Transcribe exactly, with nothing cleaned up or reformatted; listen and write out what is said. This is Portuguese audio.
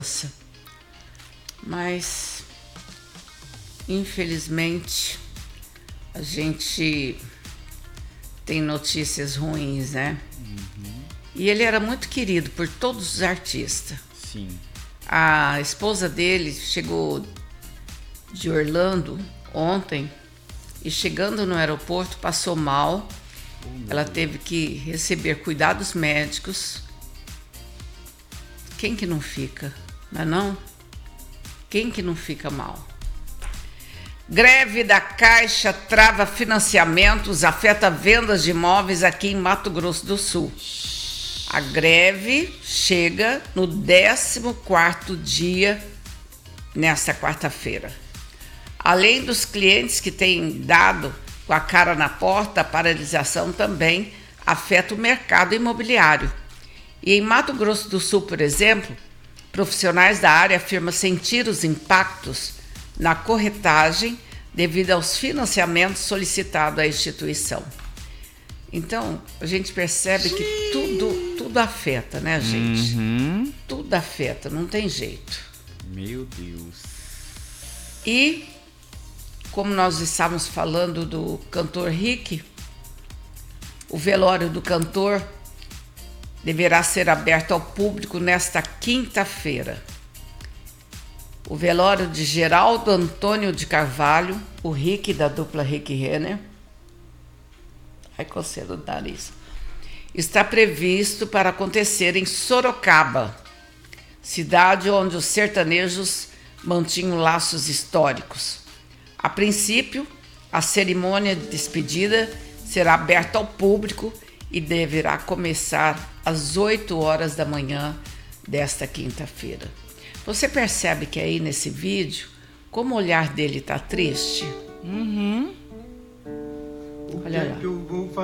Mas infelizmente a gente tem notícias ruins, né? Uhum. E ele era muito querido por todos os artistas. Sim. A esposa dele chegou de Orlando ontem e, chegando no aeroporto, passou mal. Oh, Ela Deus. teve que receber cuidados médicos. Quem que não fica, não é não? Quem que não fica mal? Greve da Caixa trava financiamentos, afeta vendas de imóveis aqui em Mato Grosso do Sul. A greve chega no décimo quarto dia, nesta quarta-feira. Além dos clientes que têm dado com a cara na porta, a paralisação também afeta o mercado imobiliário. E em Mato Grosso do Sul, por exemplo, profissionais da área afirmam sentir os impactos na corretagem devido aos financiamentos solicitados à instituição. Então, a gente percebe que tudo, tudo afeta, né, gente? Uhum. Tudo afeta, não tem jeito. Meu Deus. E, como nós estávamos falando do cantor Rick, o velório do cantor deverá ser aberto ao público nesta quinta-feira. O velório de Geraldo Antônio de Carvalho, o Rick da dupla Rick Renner, ai, coceira do nariz, está previsto para acontecer em Sorocaba, cidade onde os sertanejos mantinham laços históricos. A princípio, a cerimônia de despedida será aberta ao público e deverá começar às oito horas da manhã desta quinta-feira. Você percebe que aí nesse vídeo, como o olhar dele está triste? Uhum. Olha lá.